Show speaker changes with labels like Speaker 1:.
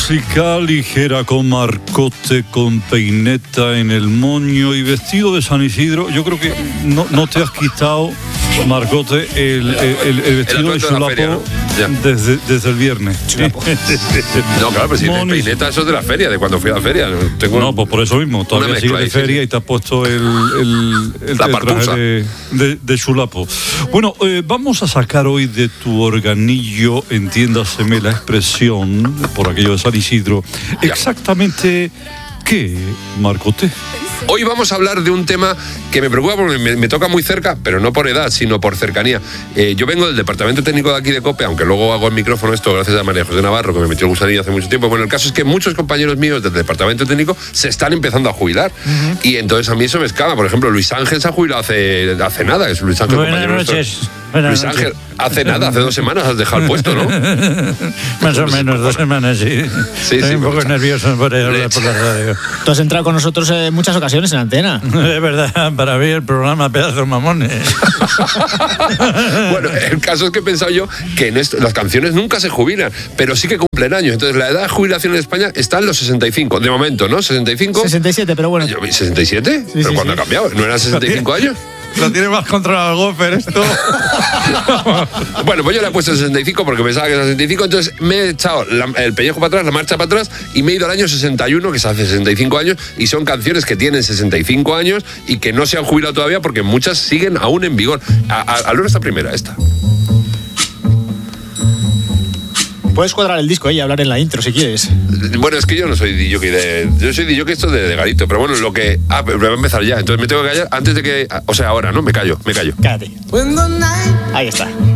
Speaker 1: música ligera con Marcote, con peineta en el moño y vestido de San Isidro. Yo creo que no te has quitado, Marcote, el vestido de chulapo, ¿no? desde el viernes.
Speaker 2: No, claro, pero si el peineta, eso es de la feria, de cuando fui a la feria.
Speaker 1: Pues por eso mismo, todavía sigue de feria y te has puesto el traje de chulapo. Bueno, vamos a sacar hoy de tu organillo, entiéndaseme la expresión, por aquello de San Isidro, exactamente qué, Marcote.
Speaker 2: Hoy vamos a hablar de un tema que me preocupa porque me toca muy cerca, pero no por edad, sino por cercanía. Yo vengo del departamento técnico de aquí de COPE, aunque luego hago el micrófono esto gracias a María José Navarro, que me metió el gusanillo hace mucho tiempo. Bueno, el caso es que muchos compañeros míos del departamento técnico se están empezando a jubilar. Y entonces a mí eso me escama. Por ejemplo, Luis Ángel se ha jubilado hace nada. Es Luis Ángel,
Speaker 3: Buenas noches.
Speaker 2: Luis Ángel, hace nada, hace 2 semanas has dejado el puesto, ¿no?
Speaker 3: Más o menos 2 semanas, sí. Estoy un poco nervioso por hablar por la radio.
Speaker 4: Tú has entrado con nosotros en muchas ocasiones en Antena.
Speaker 3: Es verdad, para mí el programa Pedazos Mamones.
Speaker 2: Bueno, el caso es que he pensado yo que en las canciones nunca se jubilan, pero sí que cumplen años. Entonces la edad de jubilación en España está en los 65, de momento, ¿no? 65.
Speaker 4: 67, pero bueno.
Speaker 2: ¿67?
Speaker 4: Sí,
Speaker 2: ¿Pero
Speaker 4: sí,
Speaker 2: cuándo ha cambiado? ¿No eran 65 años?
Speaker 1: Lo tiene más controlado el Goffer esto.
Speaker 2: Bueno, pues yo le he puesto 65 porque pensaba que era 65, entonces me he echado el pellejo para atrás, la marcha para atrás y me he ido al año 61, que es hace 65 años, y son canciones que tienen 65 años y que no se han jubilado todavía porque muchas siguen aún en vigor. Al ver esta primera, esta.
Speaker 4: Puedes cuadrar el disco y hablar en la intro si quieres.
Speaker 2: Bueno, es que yo no soy DJ yo soy DJ esto de Garito, pero bueno, lo que... pero voy a empezar ya, entonces me tengo que callar antes de que... O sea, ahora, ¿no? Me callo.
Speaker 4: Cállate. Ahí está.